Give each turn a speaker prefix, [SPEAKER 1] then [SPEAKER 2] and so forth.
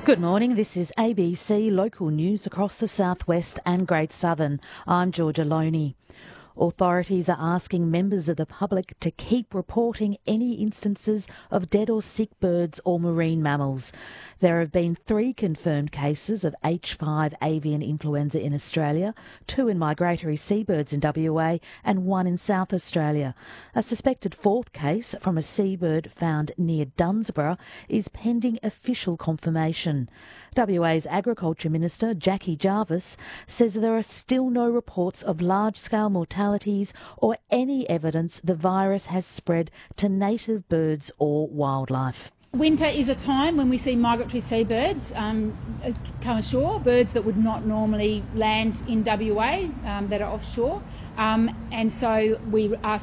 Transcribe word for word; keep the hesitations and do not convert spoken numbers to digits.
[SPEAKER 1] Good morning, this is A B C local news across the southwest and Great Southern. I'm Georgia Loney. Authorities are asking members of the public to keep reporting any instances of dead or sick birds or marine mammals. There have been three confirmed cases of H five avian influenza in Australia, two in migratory seabirds in W A and one in South Australia. A suspected fourth case from a seabird found near Dunsborough is pending official confirmation. W A's Agriculture Minister Jackie Jarvis says there are still no reports of large-scale mortalities or any evidence the virus has spread to native birds or wildlife.
[SPEAKER 2] Winter is a time when we see migratory seabirds um, come ashore, birds that would not normally land in W A um, that are offshore, um, and so we are